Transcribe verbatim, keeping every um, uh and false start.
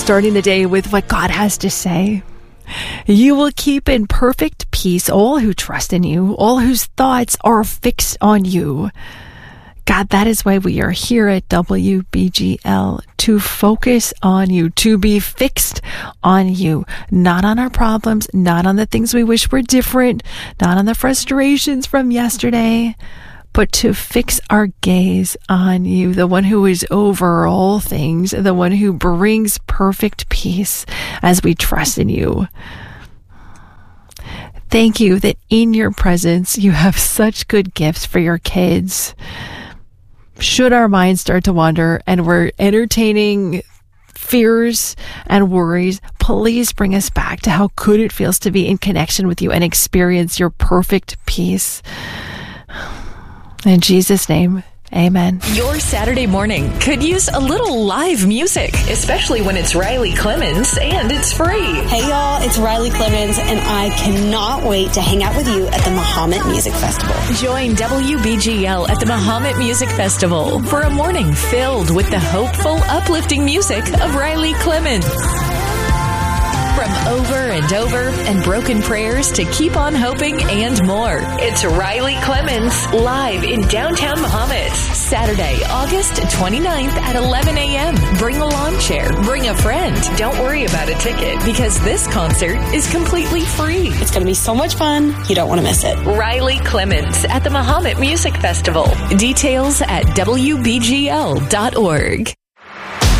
starting the day with what God has to say. You will keep in perfect peace all who trust in you, all whose thoughts are fixed on you. God, that is why we are here at W B G L, to focus on you, to be fixed on you, not on our problems, not on the things we wish were different, not on the frustrations from yesterday, but to fix our gaze on you, the one who is over all things, the one who brings perfect peace as we trust in you. Thank you that in your presence you have such good gifts for your kids. Should our minds start to wander and we're entertaining fears and worries, please bring us back to how good it feels to be in connection with you and experience your perfect peace. In Jesus' name, amen. Your Saturday morning could use a little live music, especially when it's Riley Clemmons and it's free. Hey y'all, it's Riley Clemmons and I cannot wait to hang out with you at the Mahomet Music Festival. Join W B G L at the Mahomet Music Festival for a morning filled with the hopeful, uplifting music of Riley Clemmons. From over and over and broken prayers to keep on hoping and more. It's Riley Clemmons live in downtown Mahomet. Saturday, August twenty-ninth at eleven a.m. Bring a lawn chair. Bring a friend. Don't worry about a ticket because this concert is completely free. It's going to be so much fun. You don't want to miss it. Riley Clemmons at the Mahomet Music Festival. Details at W B G L dot org.